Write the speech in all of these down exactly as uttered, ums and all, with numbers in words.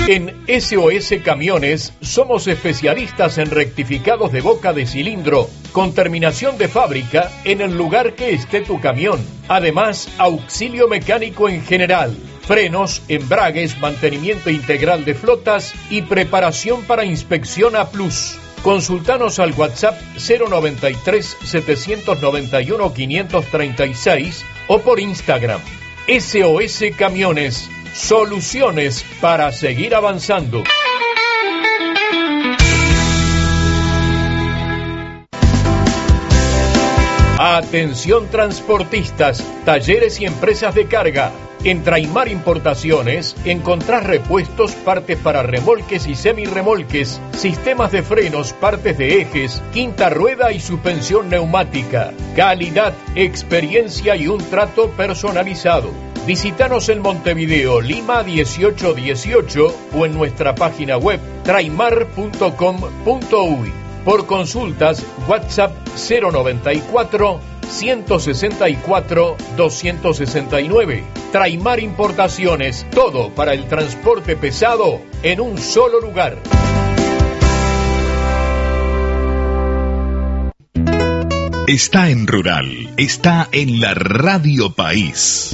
En S O S Camiones somos especialistas en rectificados de boca de cilindro con terminación de fábrica en el lugar que esté tu camión. Además, auxilio mecánico en general, frenos, embragues, mantenimiento integral de flotas y preparación para inspección A plus. Consultanos al WhatsApp cero noventa y tres, setecientos noventa y uno, quinientos treinta y seis o por Instagram. S O S Camiones, soluciones para seguir avanzando. Atención transportistas, talleres y empresas de carga. En Traimar Importaciones encontrás repuestos, partes para remolques y semirremolques, sistemas de frenos, partes de ejes, quinta rueda y suspensión neumática. Calidad, experiencia y un trato personalizado. Visítanos en Montevideo, Lima dieciocho dieciocho o en nuestra página web traimar punto com punto uy. Por consultas, WhatsApp cero noventa y cuatro, ciento sesenta y cuatro, doscientos sesenta y nueve. Traimar Importaciones, todo para el transporte pesado en un solo lugar. Está en Rural, está en la Radio País.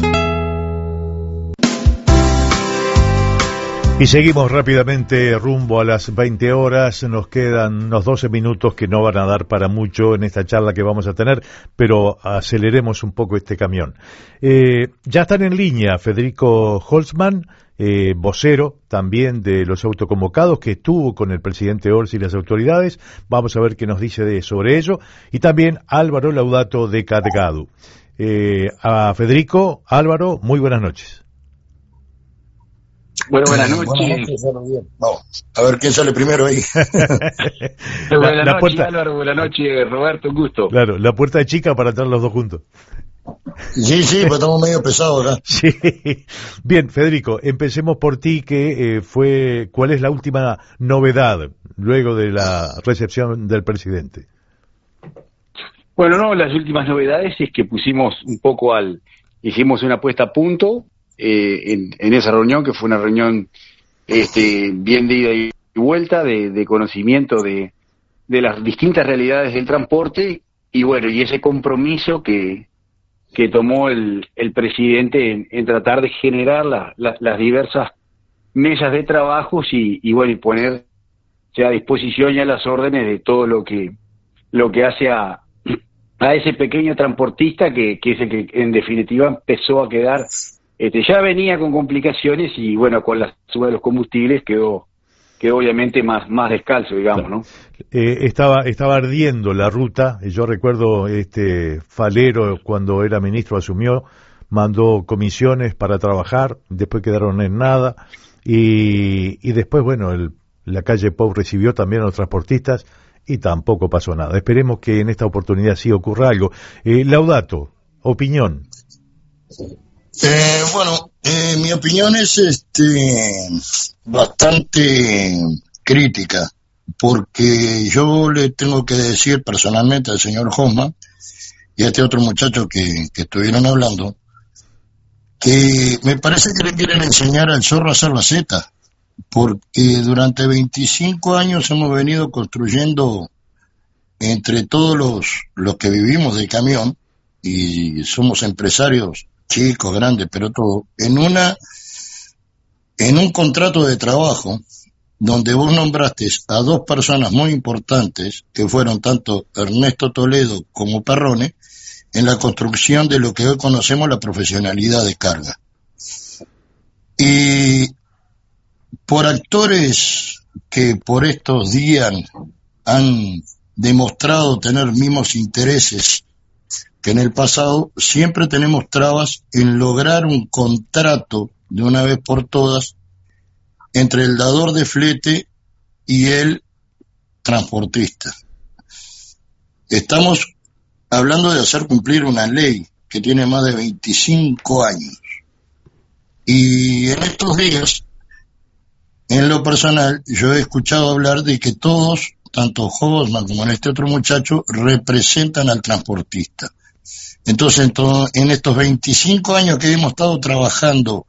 Y seguimos rápidamente rumbo a las veinte horas, nos quedan unos doce minutos que no van a dar para mucho en esta charla que vamos a tener, pero aceleremos un poco este camión. Eh, ya están en línea Federico Holzman, eh, vocero también de los autoconvocados, que estuvo con el presidente Orsi y las autoridades. Vamos a ver qué nos dice de, sobre ello, y también Álvaro Laudato de Cadgadu. Eh, a Federico, Álvaro, muy buenas noches. Bueno, buenas noches. Buenas noches, bueno, bien. Vamos, a ver quién sale primero ahí. la, buenas noches, puerta... Álvaro. Buenas noches, Roberto. Un gusto. Claro, la puerta es chica para estar los dos juntos. Sí, sí, pero estamos medio pesados acá. Sí. Bien, Federico, empecemos por ti, que eh, fue, ¿cuál es la última novedad luego de la recepción del presidente? Bueno, no, las últimas novedades es que pusimos un poco al, hicimos una puesta a punto. Eh, en, en esa reunión, que fue una reunión este, bien de ida y vuelta, de, de conocimiento de, de las distintas realidades del transporte, y bueno, y ese compromiso que, que tomó el, el presidente en, en tratar de generar la, la, las diversas mesas de trabajos y, y bueno, y poner a disposición y a las órdenes de todo lo que lo que hace a, a ese pequeño transportista que, que es el que en definitiva empezó a quedar. Este, ya venía con complicaciones y bueno, con la suba de los combustibles quedó, quedó obviamente más, más descalzo, digamos, ¿no? Eh, estaba, estaba ardiendo la ruta. Yo recuerdo este Falero, cuando era ministro, asumió, mandó comisiones para trabajar, después quedaron en nada, y, y después, bueno, el, la calle Pou recibió también a los transportistas y tampoco pasó nada. Esperemos que en esta oportunidad sí ocurra algo. Eh, Laudato, opinión. Eh, bueno, eh, mi opinión es este bastante crítica, porque yo le tengo que decir personalmente al señor Holzman y a este otro muchacho que, que estuvieron hablando, que me parece que le quieren enseñar al zorro a hacer la seta, porque durante veinticinco años hemos venido construyendo entre todos los, los que vivimos del camión, y somos empresarios chicos, grandes, pero todo, en una, en un contrato de trabajo donde vos nombraste a dos personas muy importantes, que fueron tanto Ernesto Toledo como Perrone, en la construcción de lo que hoy conocemos la profesionalidad de carga. Y por actores que por estos días han demostrado tener mismos intereses que en el pasado, siempre tenemos trabas en lograr un contrato de una vez por todas entre el dador de flete y el transportista. Estamos hablando de hacer cumplir una ley que tiene más de veinticinco años. Y en estos días, en lo personal, yo he escuchado hablar de que todos, tanto Holzman como este otro muchacho, representan al transportista. Entonces, en estos veinticinco años que hemos estado trabajando